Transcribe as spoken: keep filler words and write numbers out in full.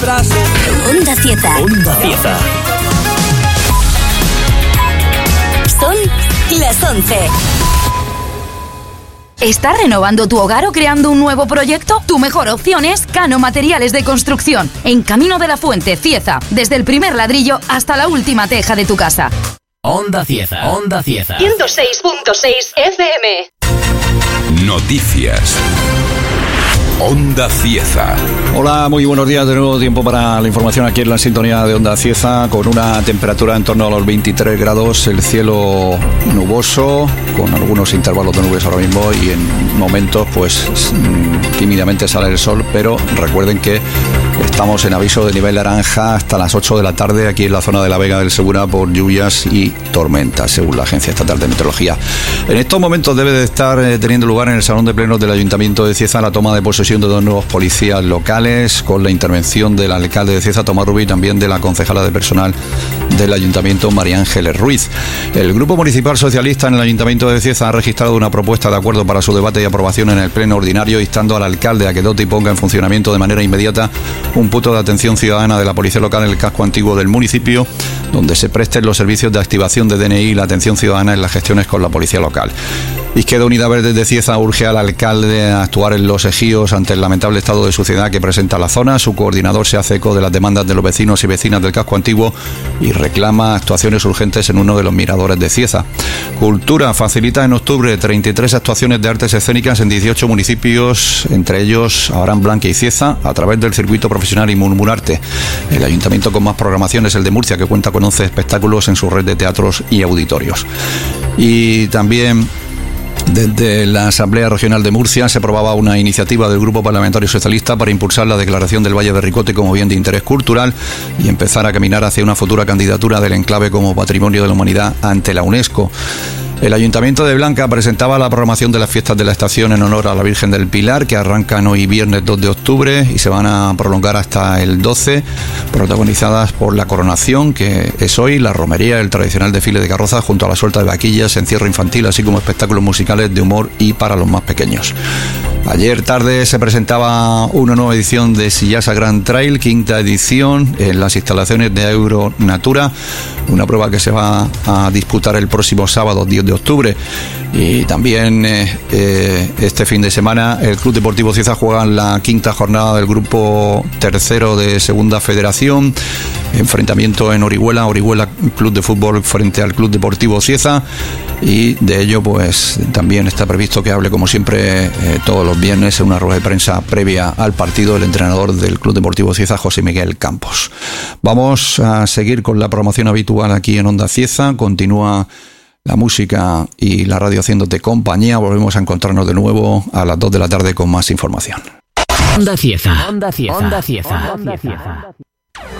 brazo. Onda Cieza. Onda Cieza. Son las once. ¿Estás renovando tu hogar o creando un nuevo proyecto? Tu mejor opción es Cano Materiales de Construcción, en Camino de la Fuente, Cieza. Desde el primer ladrillo hasta la última teja de tu casa. Onda Cieza. Onda Cieza. ciento seis punto seis F M. Noticias. Onda Cieza. Hola, muy buenos días. De nuevo tiempo para la información aquí en la sintonía de Onda Cieza, con una temperatura en torno a los veintitrés grados, el cielo nuboso, con algunos intervalos de nubes ahora mismo y en momentos pues tímidamente sale el sol, pero recuerden que estamos en aviso de nivel naranja hasta las ocho de la tarde aquí en la zona de la Vega del Segura por lluvias y tormentas, según la Agencia Estatal de Meteorología. En estos momentos debe de estar eh, teniendo lugar en el Salón de Plenos del Ayuntamiento de Cieza la toma de posesión de dos nuevos policías locales, con la intervención del alcalde de Cieza, Tomás Rubí, y también de la concejala de personal del Ayuntamiento, María Ángeles Ruiz. El Grupo Municipal Socialista en el Ayuntamiento de Cieza ha registrado una propuesta de acuerdo para su debate y aprobación en el Pleno Ordinario, instando al alcalde a que dote y ponga en funcionamiento de manera inmediata un punto de atención ciudadana de la Policía Local en el casco antiguo del municipio, donde se presten los servicios de activación de D N I y la atención ciudadana en las gestiones con la Policía Local. Izquierda Unida Verde de Cieza urge al alcalde a actuar en los ejíos ante el lamentable estado de suciedad que presenta la zona. Su coordinador se hace eco de las demandas de los vecinos y vecinas del casco antiguo y reclama actuaciones urgentes en uno de los miradores de Cieza. Cultura facilita en octubre treinta y tres actuaciones de artes escénicas en dieciocho municipios, entre ellos Abraham Blanca y Cieza, a través del circuito profesional y Murmurarte. El ayuntamiento con más programación es el de Murcia, que cuenta con once espectáculos en su red de teatros y auditorios. Y también desde la Asamblea Regional de Murcia se aprobaba una iniciativa del Grupo Parlamentario Socialista para impulsar la declaración del Valle de Ricote como bien de interés cultural y empezar a caminar hacia una futura candidatura del enclave como Patrimonio de la Humanidad ante la UNESCO. El Ayuntamiento de Blanca presentaba la programación de las fiestas de la estación en honor a la Virgen del Pilar, que arrancan hoy viernes dos de octubre y se van a prolongar hasta el doce, protagonizadas por la coronación, que es hoy, la romería, el tradicional desfile de carrozas junto a la suelta de vaquillas, encierro infantil, así como espectáculos musicales de humor y para los más pequeños. Ayer tarde se presentaba una nueva edición de Sillasa Grand Trail, quinta edición, en las instalaciones de Euro Natura, una prueba que se va a disputar el próximo sábado diez de octubre. Y también eh, eh, este fin de semana el Club Deportivo Cieza juega en la quinta jornada del grupo tercero de Segunda Federación, enfrentamiento en Orihuela, Orihuela Club de Fútbol frente al Club Deportivo Cieza, y de ello pues también está previsto que hable, como siempre, eh, todos los viernes en una rueda de prensa previa al partido, el entrenador del Club Deportivo Cieza, José Miguel Campos. Vamos a seguir con la promoción habitual aquí en Onda Cieza. Continúa la música y la radio haciéndote compañía. Volvemos a encontrarnos de nuevo a las dos de la tarde con más información. Onda Cieza. Onda Cieza. Onda Cieza. Onda Cieza.